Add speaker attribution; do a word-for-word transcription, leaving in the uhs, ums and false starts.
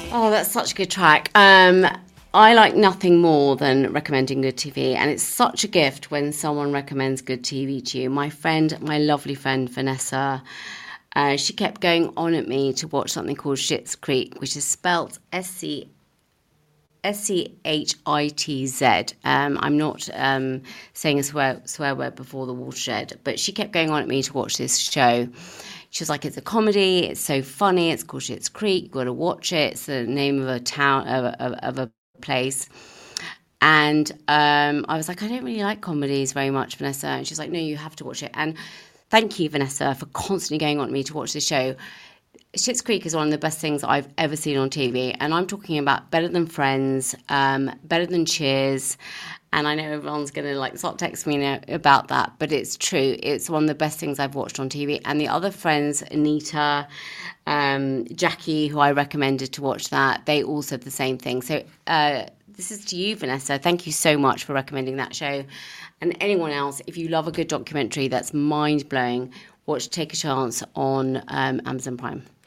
Speaker 1: Oh, that's such a good track. Um, I like nothing more than recommending good T V, and it's such a gift when someone recommends good T V to you. My friend, my lovely friend Vanessa, uh, she kept going on at me to watch something called Schitt's Creek, which is spelt S C S C H I T Z. Um, I'm not um, saying a swear, swear word before the watershed, but she kept going on at me to watch this show. She was like, it's a comedy, it's so funny, it's called Schitt's Creek, you've got to watch it, it's the name of a town, of, of, of a place. And um, I was like, I don't really like comedies very much, Vanessa. And she's like, no, you have to watch it. And thank you, Vanessa, for constantly going on at me to watch this show. Schitt's Creek is one of the best things I've ever seen on T V, and I'm talking about better than Friends, um, better than Cheers, and I know everyone's going to like start texting me now about that, but it's true. It's one of the best things I've watched on T V, and the other friends, Anita, um, Jackie, who I recommended to watch that, they all said the same thing. So uh, this is to you, Vanessa. Thank you so much for recommending that show. And anyone else, if you love a good documentary that's mind-blowing, watch Take a Chance on um, Amazon Prime.